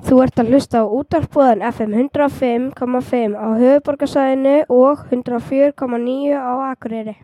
Þú ert að hlusta á útvarpsboðan FM 105,5 á höfuðborgarsvæðinu og 104,9 á Akureyri.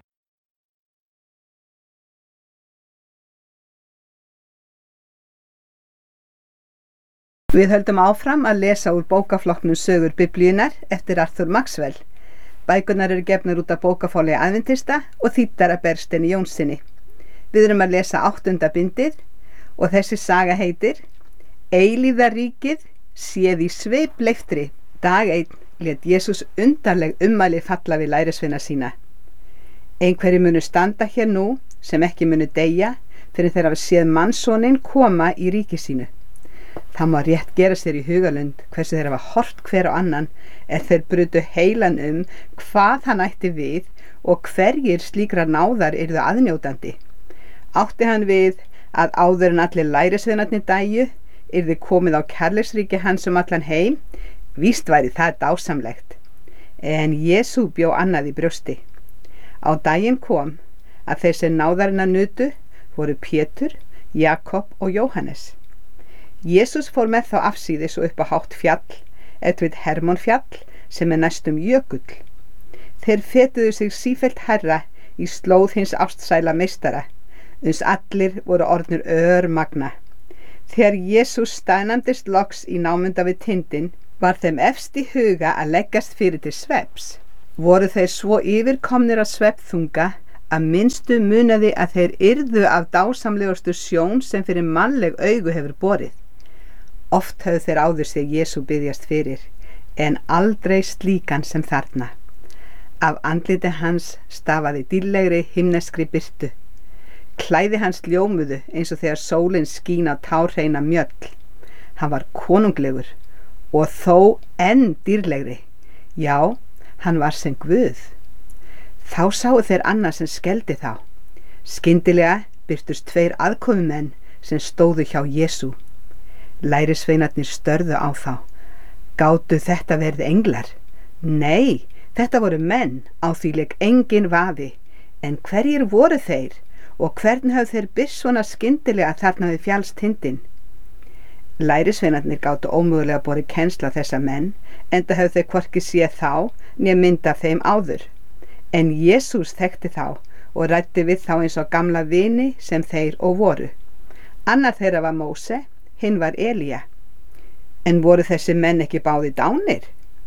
Við höldum áfram að lesa úr bókaflokknum Sögur Biblíunnar eftir Arthur Maxwell. Bækurnar eru gefnar út af bókaforlagi Adventista og þýddar af Bergsteini Jónssyni. Við erum að lesa 8. bindið og þessi saga heitir Eilífðarríkið séð í sveipleiftri. Dag 1 lét Jesús undarleg ummæli falla við lærisveina sína. Einhverjir munu standa hér nú sem ekki munu deyja fyrir þeir hafa séð mannssoninn koma í ríki sínu. Það má rétt gera sér í hugalund hversu þeir hafa hort hver á annan þeir brutu heilan hvað hann ætti við og hverjir slíkrar náðar yrðu aðnjótandi. Átti hann við að áður en allir lærisveinarnir dæju yrði komið á kærleiksríki hans allan heim? Víst væri það dásamlegt. En Jesú bjó annað í brjósti. Á daginn kom að þeir sem náðarinnar nutu voru Pétur, Jakob og Jóhannes. Jesús fór með þá afsíðis og upp á hátt fjall, Hermónfjall, sem næstum jökull. Þeir fetuðu sig sífellt hærra í slóð hins ástsæla meistara, uns allir voru orðnir örmagna. Þegar Jesús staðnæmdist loks í námunda við tindinn, var þeim efst í huga að leggast fyrir til svefns. Voru þeir svo yfirkomnir af svefnþunga að minnstu munaði að þeir yrðu af dásamlegustu sjón sem fyrir mannleg augu hefur borið. Oft höfðu þeir áður sig Jesú biðjast fyrir, en aldrei slíkan sem þarna. Af andliti hans stafaði dýrlegri himneskri birtu. Klæði hans ljómuðu eins og þegar sólin skín á tárhreina mjöll. Hann var konunglegur og þó enn dýrlegri. Já, hann var sem Guð. Þá sáu þeir annað sem skeldi þá. Skyndilega birtust 2 aðkomumenn sem stóðu hjá Jesú. Lærisveinarnir störðu á þá. Gátu þetta verið englar? Nei, þetta voru menn, á því lék engin vafi. En hverjir voru þeir og hvern höfðu þeir birst svona skyndilega þarna við fjallstindinn? Lærisveinarnir gátu ómögulega borið kennsl á þessa menn, enda höfðu þeir hvorki séð þá né mynd af þeim áður. En Jesús þekkti þá og ræddi við þá eins og gamla vini sem þeir og voru. Annar þeirra var Móse, hinn var Elía. En voru þessi menn ekki báðir dánir?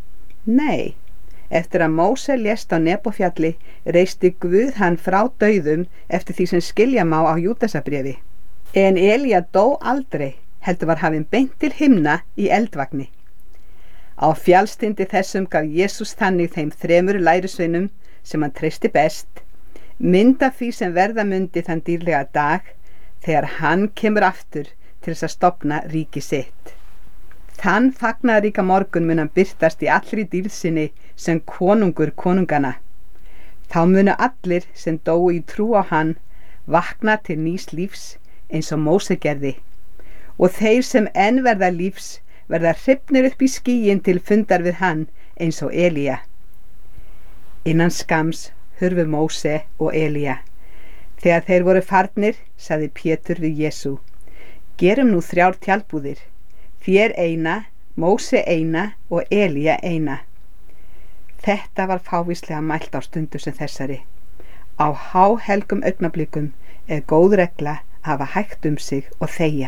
Nei, eftir að Móse lést á Nebófjalli reisti Guð hann frá dauðum eftir því sem skilja má á Júdasarbréfi. En Elía dó aldrei, heldur var hafinn beint til himna í eldvagni. Á fjallstindi þessum gaf Jesús þannig þeim 3 lærisveinum sem hann treysti best, mynd af því sem verða mundi þann dýrlega dag þegar hann kemur aftur til þess að stofna ríki sitt. Þann fagnaðaríka morgun mun hann birtast í allri dýrð sinni sem konungur konungana. Þá munu allir sem dóu í trú á hann vakna til nýs lífs eins og Móse gerði, og þeir sem enn verða lífs verða hrifnir upp í skýin til fundar við hann eins og Elía. Innan skams hurfu Móse og Elía. Þegar þeir voru farnir, sagði Pétur við Jesú: Gerum nú 3 tjaldbúðir, þér eina, Móse eina og Elía eina. Þetta var fávíslega mælt á stundu sem þessari. Á háhelgum augnablikum góð regla að hafa hægt sig og þegja.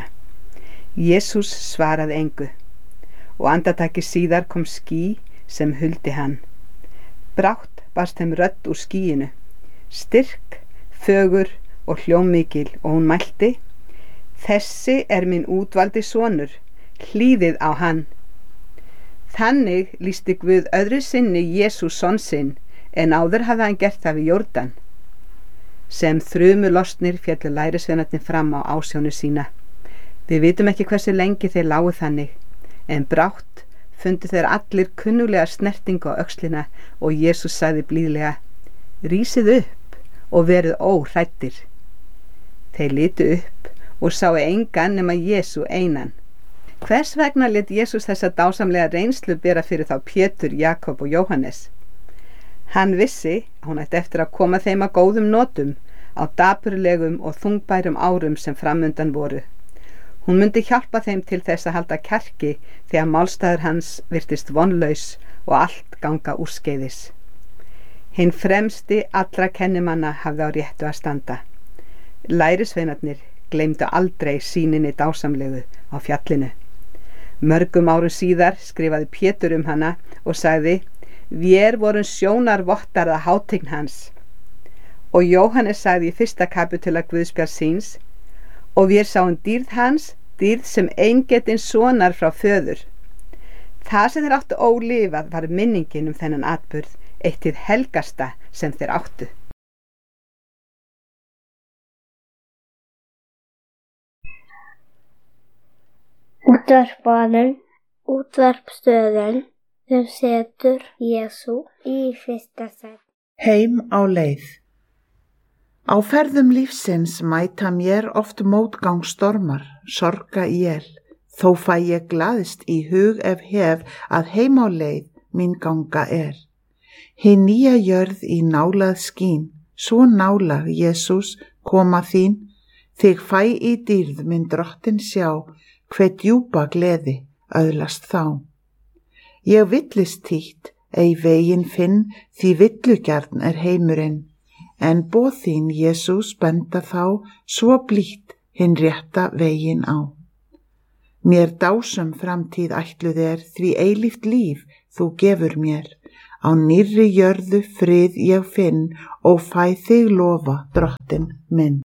Jesús svaraði engu, og andartaki síðar kom ský sem huldi hann. Brátt barst þeim rödd úr skýinu, styrk, fögur og hljómmikil, og hún mælti: Þessi er minn útvaldi sonur, hlýðið á hann. Þannig lýsti Guð öðru sinni Jesú son sinn, en áður hafði hann gert það við Jórdan. Sem þrumulostnir féllu lærisveinarnir fram á ásjónu sína. Við vitum ekki hversu lengi þeir lágu þannig, en brátt fundu þeir allir kunnulega snertingu á öxlina og Jesús sagði blíðlega: Rísið upp og verið óhræddir. Þeir litu upp og sáu engan nema Jesú einan. Hvers vegna lét Jesús þessa dásamlega reynslu bera fyrir þá Pétur, Jakob og Jóhannes? Hann vissi að hún ætti eftir að koma þeim að góðum notum á dapurlegum og þungbærum árum sem framundan voru. Hún myndi hjálpa þeim til þess að halda kjarki þegar málstæður hans virtist vonlaus og allt ganga úrskeiðis. Hinn fremsti allra kennimanna hafði á réttu að standa. Lærisveinarnir gleymdu aldrei sýninni dásamlegu á fjallinu. Mörgum árum síðar skrifaði Pétur hana og sagði: Vér vorum sjónarvottarða hátign hans. Og Jóhannes sagði í 1. kapítula Guðspjalls síns: Og vér sáum dýrð hans, dýrð sem eingetinn sonar frá föður. Það sem þeir áttu ólifað var minningin þennan atburð, eitt hið helgasta sem þeir áttu. Útvarpstöðin sem setur Jesú í fyrsta sæti. Heim á leið. Á ferðum lífsins mæta mér oft mótgangsstormar, sorga él, þó fæ ég glaðst í hug ef hef að heim á leið mín ganga Hin nýja jörð í nálað skín, svo nálag, Jesús, koma þín, þig fæ í dýrð minn drottin sjá, hve djúpa gleði öðlast þá. Ég villist títt, ei veginn finn, því villugjarn heimurinn, en boð þín, Jesús, benda þá, svo blítt hinn rétta veginn á. Mér dásum framtíð ætluð því eilíft líf þú gefur mér, á nýrri jörðu frið ég finn og fæ þig lofa, drottin minn.